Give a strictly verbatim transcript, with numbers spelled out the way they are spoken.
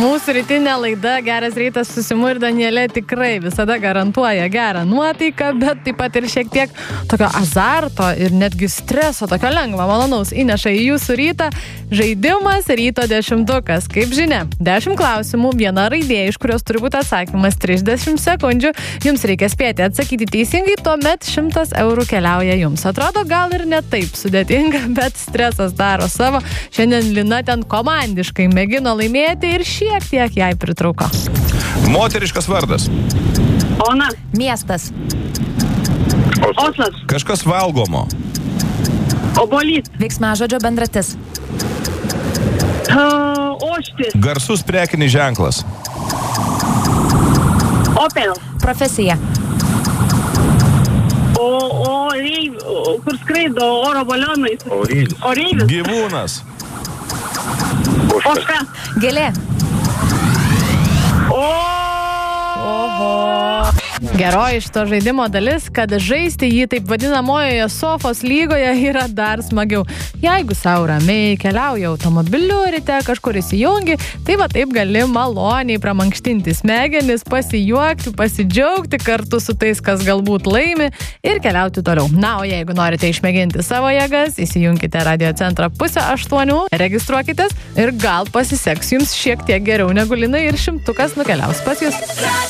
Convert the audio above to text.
Mūsų rytinė laida Geras rytas su Simu ir Danielė tikrai visada garantuoja gerą nuotaiką, bet taip pat ir šiek tiek tokio azarto ir netgi streso, tokio lengvo, malonaus įneša į jūsų rytą žaidimas Ryto dešimtukas. Kaip žinia, dešimt klausimų, viena raidė, iš kurios turi būti atsakymas trisdešimt sekundžių. Jums reikia spėti atsakyti teisingai, tuomet šimtas eurų keliauja jums. Atrodo, gal ir ne taip sudėtinga, bet stresas daro savo. Šiandien Lina ten komandiškai mėgino laimėti ir šiek tiek jai pritrauko. Moteriškas vardas. Ona. Miestas. Oslas. Kažkas valgomo. Obolys. Veiksmažodžio bendratis. Uh, oštis. Garsus prekinis ženklas. Opel. Profesija. O, o, reiv, o, kur skraido oro balionais. Oreivis. Oreivis. Gyvūnas. Oška. Gėlė. O. Oho. Geroji šito žaidimo dalis, kad žaisti jį taip vadinamojoje sofos lygoje yra dar smagiau. Jeigu sau ramiai keliauja automobiliu ryte, kažkur įsijungi, tai va taip gali maloniai pramankštinti smegenis, pasijuokti, pasidžiaugti kartu su tais, kas galbūt laimi ir keliauti toliau. Na, o jeigu norite išmėginti savo jėgas, įsijunkite Radio Centrą pusę aštuonių, registruokitės ir gal pasiseks jums šiek tiek geriau negu Linai ir šimtukas nukeliaus pas jūs.